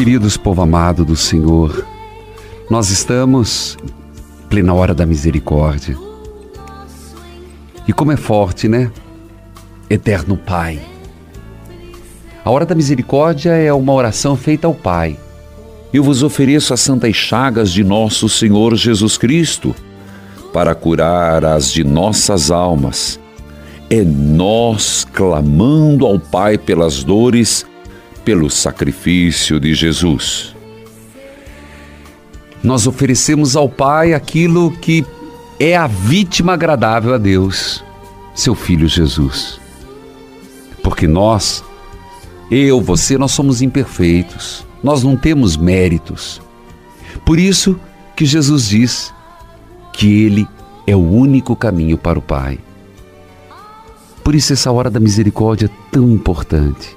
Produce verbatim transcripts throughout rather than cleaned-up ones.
Queridos povo amado do Senhor, nós estamos em plena hora da misericórdia. E como é forte, né? Eterno Pai. A hora da misericórdia é uma oração feita ao Pai. Eu vos ofereço as santas chagas de nosso Senhor Jesus Cristo, para curar as de nossas almas. É nós clamando ao Pai pelas dores, pelo sacrifício de Jesus. Nós oferecemos ao Pai aquilo que é a vítima agradável a Deus, seu Filho Jesus. Porque nós, eu, você, nós somos imperfeitos, nós não temos méritos. Por isso que Jesus diz que Ele é o único caminho para o Pai. Por isso essa hora da misericórdia é tão importante.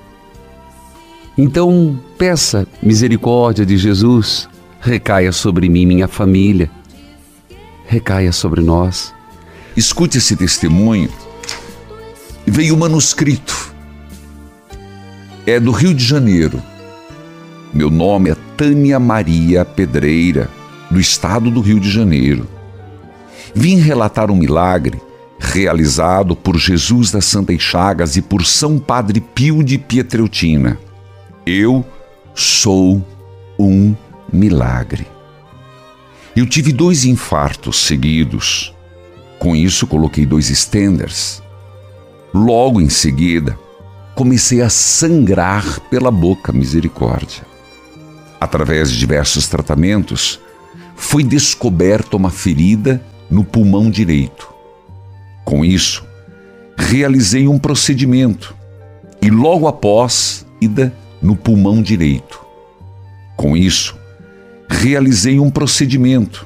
Então, peça misericórdia de Jesus, recaia sobre mim, minha família, recaia sobre nós. Escute esse testemunho. Veio um manuscrito. É do Rio de Janeiro. Meu nome é Tânia Maria Pedreira, do estado do Rio de Janeiro. Vim relatar um milagre realizado por Jesus das Santas Chagas e por São Padre Pio de Pietreutina. Eu sou um milagre. Eu tive dois infartos seguidos. Com isso, coloquei dois stenders. Logo em seguida, comecei a sangrar pela boca, misericórdia. Através de diversos tratamentos, foi descoberta uma ferida no pulmão direito. Com isso, realizei um procedimento e logo após, ida no pulmão direito. Com isso, realizei um procedimento